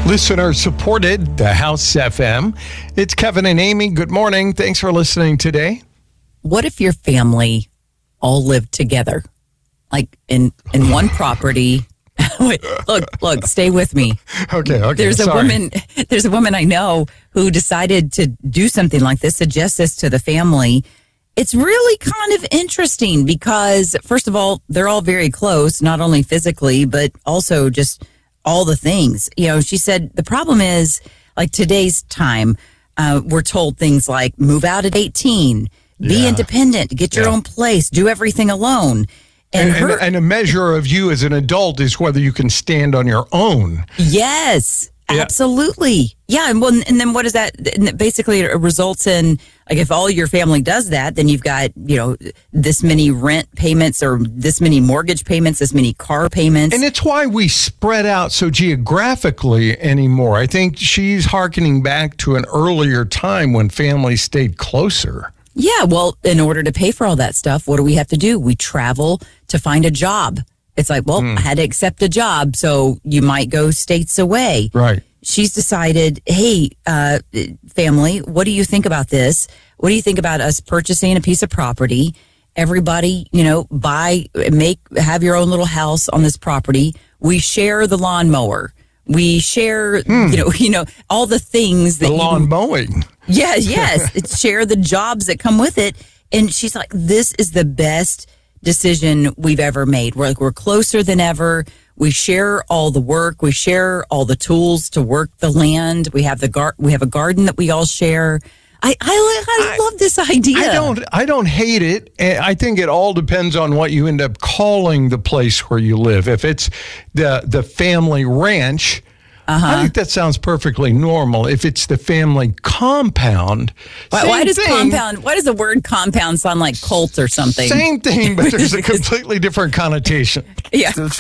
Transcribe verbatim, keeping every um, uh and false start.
Listener supported, the House F M. It's Kevin and Amy. Good morning. Thanks for listening today. What if your family all lived together? Like in, in one property. Wait, look, look, stay with me. Okay, okay. There's a sorry. woman, there's a woman I know who decided to do something like this, suggest this to the family. It's really kind of interesting because, first of all, they're all very close, not only physically, but also just all the things. You know, she said the problem is, like today's time, uh, we're told things like move out at eighteen, be Yeah. independent, get your Yeah. own place, do everything alone. And, And, her, and, and a measure of you as an adult is whether you can stand on your own. yes, Yeah. absolutely. Yeah. And, well, and then what is that? And that basically, it results in, like, if all your family does that, then you've got, you know, this many rent payments or this many mortgage payments, this many car payments. And it's why we spread out so geographically anymore. I think she's hearkening back to an earlier time when families stayed closer. Yeah, well, in order to pay for all that stuff, what do we have to do? We travel to find a job. It's like, well, I had to accept a job, so you might go states away. Right. She's decided, hey, uh, family, what do you think about this? What do you think about us purchasing a piece of property? Everybody, you know, buy, make, have your own little house on this property. We share the lawnmower. We share, you know, you know, all the things that The lawn you, mowing. Yeah, yes. It's share the jobs that come with it. And she's like, this is the best decision we've ever made. We're like, we're closer than ever. We share all the work. We share all the tools to work the land. We have the gar- we have a garden that we all share. I, I, I love this idea. I don't I don't hate it. I think it all depends on what you end up calling the place where you live. If it's the the family ranch, Uh-huh. I think that sounds perfectly normal. If it's the family compound, Why, same why does thing, compound, why does the word compound sound like cult or something? Same thing, but there's a completely different connotation. Yeah.